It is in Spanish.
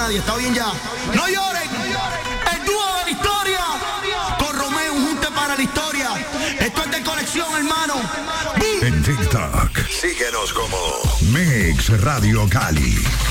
nadie, está bien ya. No lloren, el dúo de la historia, con Romeo, un junte para la historia. Esto es de colección, hermano. En TikTok, síguenos como Mix Radio Cali.